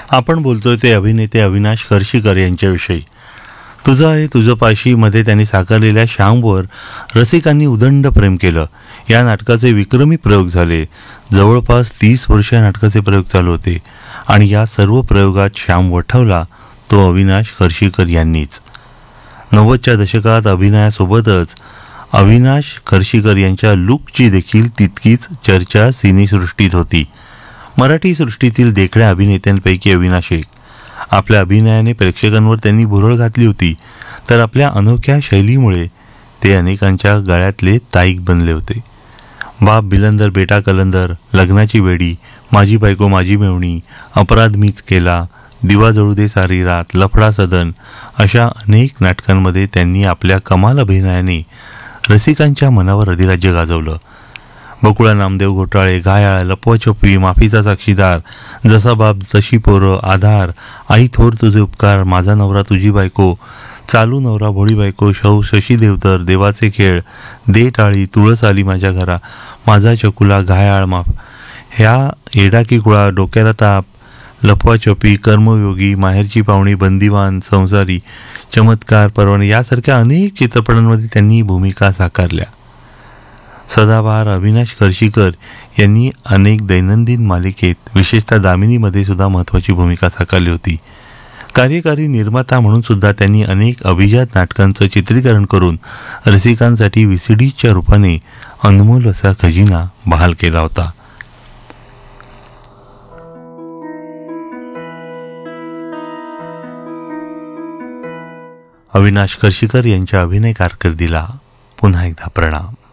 आपण बोलतोय ते अभिनेते अविनाश खर्शीकर यांच्याविषयी. तुझं आहे तुझं पाशी मध्ये त्यांनी साकारलेल्या श्यामवर रसिकांनी उदंड प्रेम केलं. या नाटकाचे विक्रमी प्रयोग झाले. जवळपास 30 वर्ष या नाटकाचे प्रयोग चालू होते आणि या सर्व प्रयोगात श्याम वठवला तो अविनाश खर्शीकर यांनीच. 90च्या दशकात अभिनयासोबतच अविनाश खर्शीकर यांच्या लुकची देखील तितकीच चर्चा सिनेसृष्टीत होती. मराठी सृष्टीतील देखण्या अभिनेत्यांपैकी अविनाश एक. आपल्या अभिनयाने प्रेक्षकांवर त्यांनी भुरळ घातली होती, तर आपल्या अनोख्या शैलीमुळे ते अनेकांच्या गळ्यातले ताईक बनले होते. बाप बिलंदर बेटा कलंदर, लग्नाची वेडी, माझी बायको माझी मेवणी, अपराध मीच केला, दिवा जळू दे सारी रात, लफडा सदन अशा अनेक नाटकांमध्ये त्यांनी आपल्या कमाल अभिनयाने रसिकांच्या मनावर अधिराज्य गाजवलं. बकुळा नामदेव घोटाळे, घायाळ, लपवाछपवी, माफीचा साक्षीदार, जसा बाप तशी पोरं, आधार, आई थोर तुझे उपकार, माझा नवरा तुझी बायको, चालू नवरा भोळी बायको, शशी देवतर, देवाचे खेळ, दे टाळी, तुळस आली माझ्या घरा, माझा चकुला, घायाळ, ह्या येडाकी कुळा, डोक्याला ताप, लपवाछपी, कर्मयोगी, माहेरची पाहुणी, बंदिवान, संसारी, चमत्कार, परवाने यासारख्या अनेक चित्रपटांमध्ये त्यांनी भूमिका साकारल्या. सदाबहार अविनाश खर्शीकर यांनी अनेक दैनंदिन मालिकेत, विशेषतः दामिनीमध्ये सुद्धा महत्त्वाची भूमिका साकारली होती. कार्यकारी निर्माता म्हणून सुद्धा त्यांनी अनेक अभिजात नाटकांचं चित्रीकरण करून रसिकांसाठी VCDच्या रूपाने अनमोल असा खजिना बहाल केला होता. अविनाश खर्शीकर यांच्या अभिनय कारकिर्दीला पुन्हा एकदा प्रणाम.